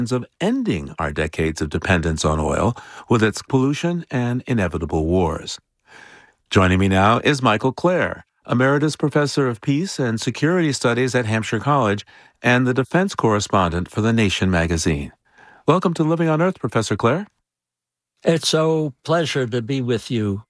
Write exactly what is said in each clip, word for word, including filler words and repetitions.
of ending our decades of dependence on oil with its pollution and inevitable wars. Joining me now is Michael Klare, Emeritus Professor of Peace and Security Studies at Hampshire College and the defense correspondent for The Nation magazine. Welcome to Living on Earth, Professor Klare. It's a pleasure to be with you.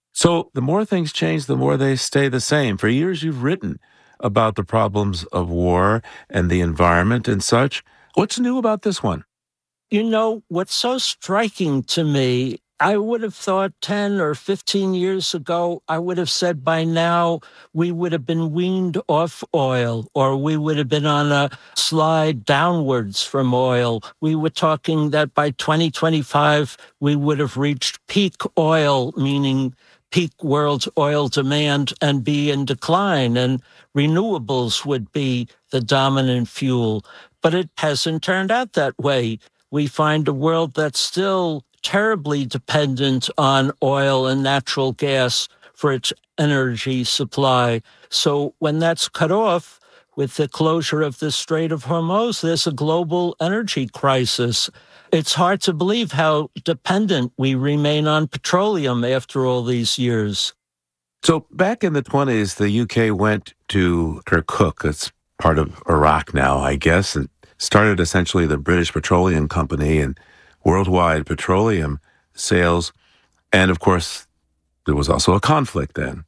So the more things change, the more they stay the same. For years, you've written about the problems of war and the environment and such. What's new about this one? You know, what's so striking to me, I would have thought ten or fifteen years ago, I would have said by now we would have been weaned off oil, or we would have been on a slide downwards from oil. We were talking that by twenty twenty-five, we would have reached peak oil, meaning peak world oil demand, and be in decline, and renewables would be the dominant fuel. But it hasn't turned out that way. We find a world that's still terribly dependent on oil and natural gas for its energy supply. So when that's cut off with the closure of the Strait of Hormuz, there's a global energy crisis. It's hard to believe how dependent we remain on petroleum after all these years. So back in the twenties, the U K went to Kirkuk, that's part of Iraq now, I guess, and started essentially the British Petroleum Company and worldwide petroleum sales. And of course, there was also a conflict then.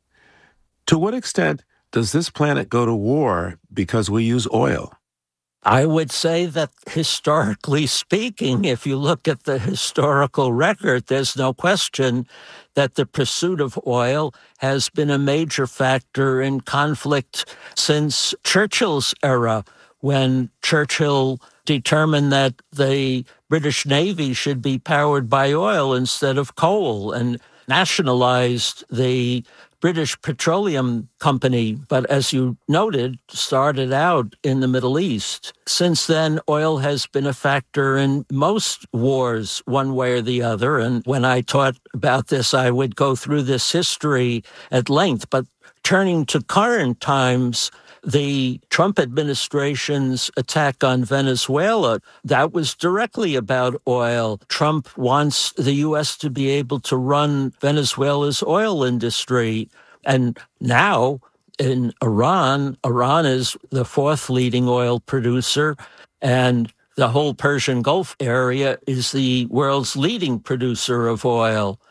To what extent does this planet go to war because we use oil? I would say that historically speaking, if you look at the historical record, there's no question that the pursuit of oil has been a major factor in conflict since Churchill's era, when Churchill determined that the British Navy should be powered by oil instead of coal and nationalized the British Petroleum Company, but as you noted, started out in the Middle East. Since then, oil has been a factor in most wars, one way or the other. And when I taught about this, I would go through this history at length. But turning to current times, the Trump administration's attack on Venezuela, that was directly about oil. Trump wants the U S to be able to run Venezuela's oil industry. And now in Iran, Iran is the fourth leading oil producer, and the whole Persian Gulf area is the world's leading producer of oil.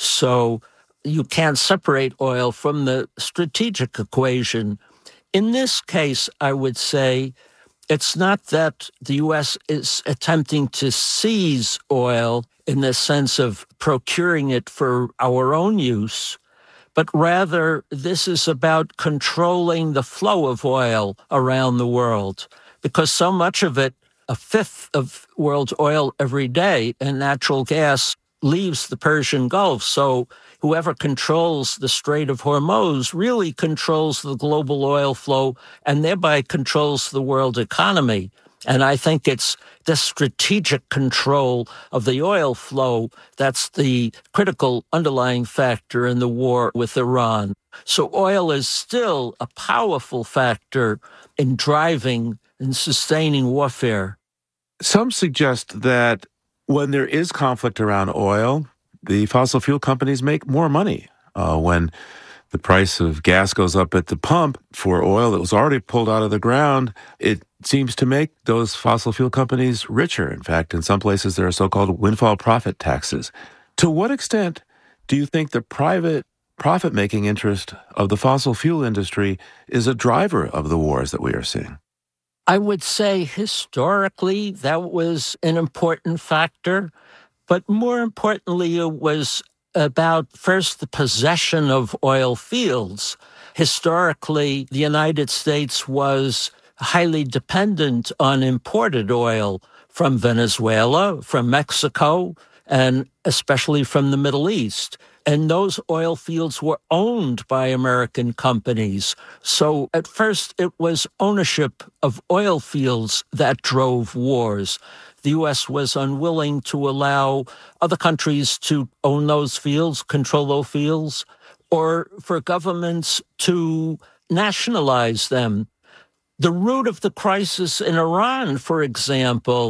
So you can't separate oil from the strategic equation. In this case, I would say it's not that the U S is attempting to seize oil in the sense of procuring it for our own use, but rather this is about controlling the flow of oil around the world, because so much of it, a fifth of world oil every day, and natural gas leaves the Persian Gulf. So whoever controls the Strait of Hormuz really controls the global oil flow and thereby controls the world economy. And I think it's this strategic control of the oil flow that's the critical underlying factor in the war with Iran. So oil is still a powerful factor in driving and sustaining warfare. Some suggest that when there is conflict around oil, the fossil fuel companies make more money. Uh, when the price of gas goes up at the pump for oil that was already pulled out of the ground, it seems to make those fossil fuel companies richer. In fact, in some places, there are so-called windfall profit taxes. To what extent do you think the private profit-making interest of the fossil fuel industry is a driver of the wars that we are seeing? I would say historically that was an important factor, but more importantly, it was about first the possession of oil fields. Historically, the United States was highly dependent on imported oil from Venezuela, from Mexico, and especially from the Middle East. And those oil fields were owned by American companies. So at first, it was ownership of oil fields that drove wars. The U S was unwilling to allow other countries to own those fields, control those fields, or for governments to nationalize them. The root of the crisis in Iran, for example,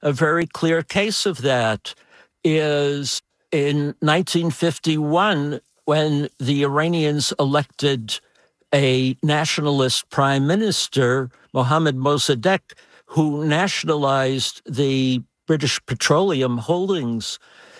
A very clear case of that is in nineteen fifty-one, when the Iranians elected a nationalist prime minister, Mohammad Mossadegh, who nationalized the British Petroleum holdings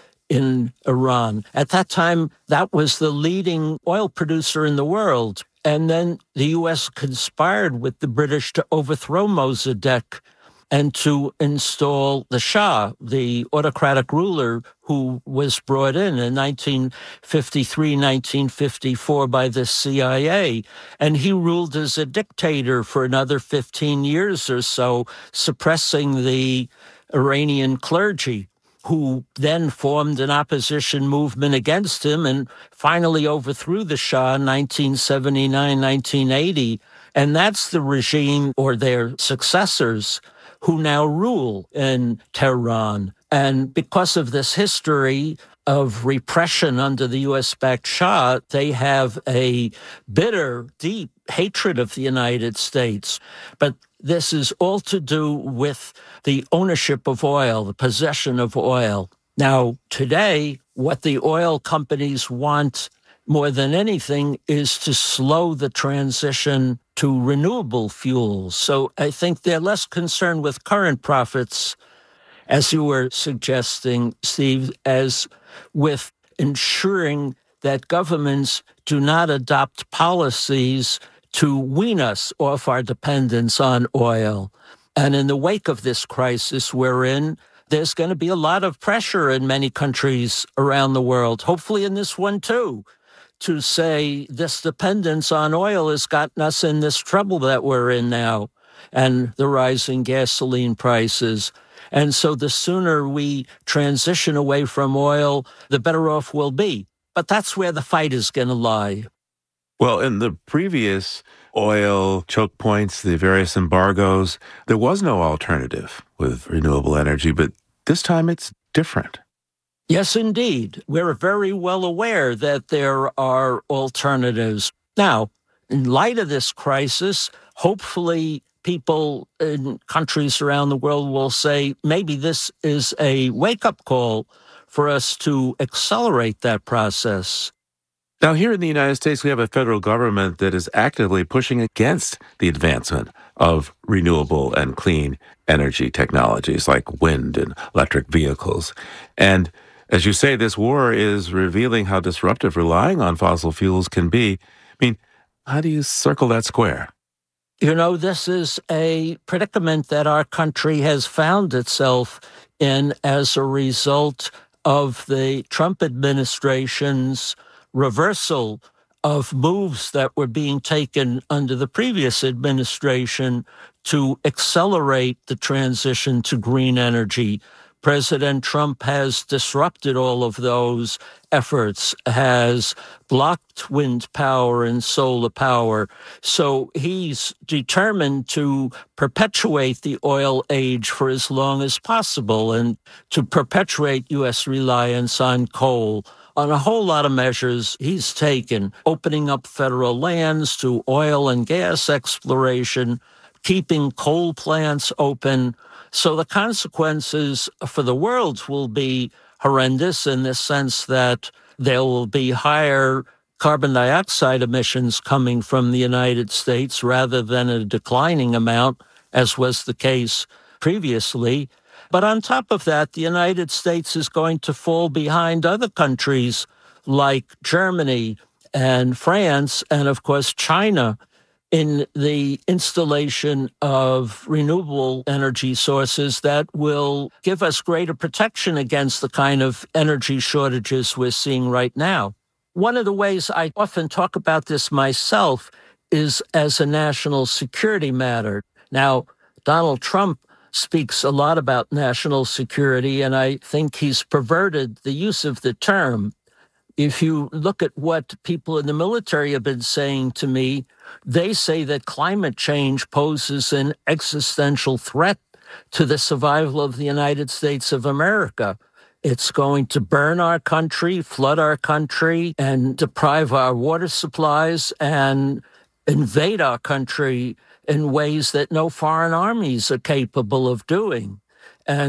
in Iran. At that time, that was the leading oil producer in the world. And then the U S conspired with the British to overthrow Mossadegh and to install the Shah, the autocratic ruler who was brought in in nineteen fifty-three, nineteen fifty-four by the C I A. And he ruled as a dictator for another fifteen years or so, suppressing the Iranian clergy, who then formed an opposition movement against him and finally overthrew the Shah in nineteen seventy-nine, nineteen eighty. And that's the regime, or their successors, who now rule in Tehran. And because of this history of repression under the U S-backed Shah, they have a bitter, deep hatred of the United States. But this is all to do with the ownership of oil, the possession of oil. Now, today, what the oil companies want more than anything is to slow the transition to renewable fuels. So I think they're less concerned with current profits, as you were suggesting, Steve, as with ensuring that governments do not adopt policies to wean us off our dependence on oil. And in the wake of this crisis we're in, there's going to be a lot of pressure in many countries around the world, hopefully in this one too, to say this dependence on oil has gotten us in this trouble that we're in now, and the rising gasoline prices. And so the sooner we transition away from oil, the better off we'll be. But that's where the fight is going to lie. Well, in the previous oil choke points, the various embargoes, there was no alternative with renewable energy, but this time it's different. Yes, indeed. We're very well aware that there are alternatives. Now, in light of this crisis, hopefully people in countries around the world will say, maybe this is a wake-up call for us to accelerate that process. Now, here in the United States, we have a federal government that is actively pushing against the advancement of renewable and clean energy technologies like wind and electric vehicles. And as you say, this war is revealing how disruptive relying on fossil fuels can be. I mean, how do you circle that square? You know, this is a predicament that our country has found itself in as a result of the Trump administration's reversal of moves that were being taken under the previous administration to accelerate the transition to green energy. President Trump has disrupted all of those efforts, has blocked wind power and solar power. So he's determined to perpetuate the oil age for as long as possible and to perpetuate U S reliance on coal. On a whole lot of measures he's taken, opening up federal lands to oil and gas exploration, keeping coal plants open. So the consequences for the world will be horrendous in the sense that there will be higher carbon dioxide emissions coming from the United States rather than a declining amount, as was the case previously. But on top of that, the United States is going to fall behind other countries like Germany and France and, of course, China in the installation of renewable energy sources that will give us greater protection against the kind of energy shortages we're seeing right now. One of the ways I often talk about this myself is as a national security matter. Now, Donald Trump speaks a lot about national security, and I think he's perverted the use of the term. If you look at what people in the military have been saying to me, they say that climate change poses an existential threat to the survival of the United States of America. It's going to burn our country, flood our country, and deprive our water supplies and invade our country in ways that no foreign armies are capable of doing. And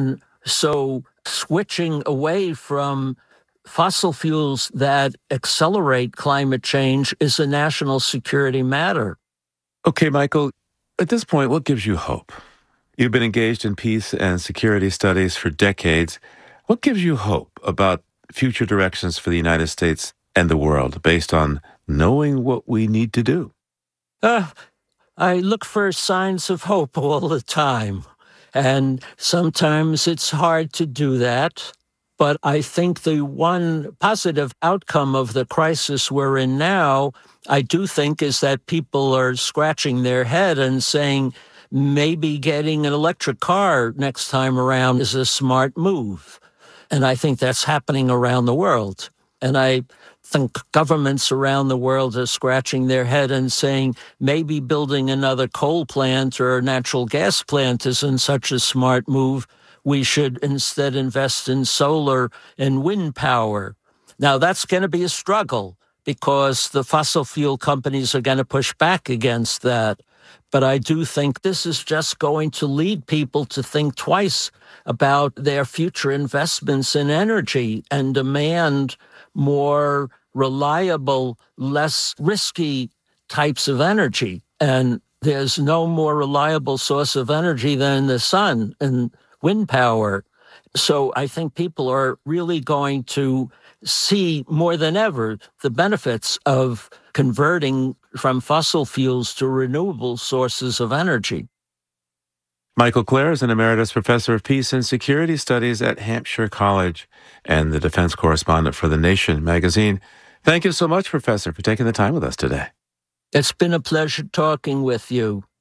So switching away from fossil fuels that accelerate climate change is a national security matter. Okay, Michael, at this point, what gives you hope? You've been engaged in peace and security studies for decades. What gives you hope about future directions for the United States and the world based on knowing what we need to do? Uh, I look for signs of hope all the time. And sometimes it's hard to do that. But I think the one positive outcome of the crisis we're in now, I do think, is that people are scratching their head and saying maybe getting an electric car next time around is a smart move. And I think that's happening around the world. And I think governments around the world are scratching their head and saying maybe building another coal plant or natural gas plant isn't such a smart move. We should instead invest in solar and wind power. Now, that's going to be a struggle because the fossil fuel companies are going to push back against that. But I do think this is just going to lead people to think twice about their future investments in energy and demand more reliable, less risky types of energy. And there's no more reliable source of energy than the sun and wind power. So I think people are really going to see more than ever the benefits of converting from fossil fuels to renewable sources of energy. Michael Klare is an emeritus professor of peace and security studies at Hampshire College and the defense correspondent for The Nation magazine. Thank you so much, Professor, for taking the time with us today. It's been a pleasure talking with you.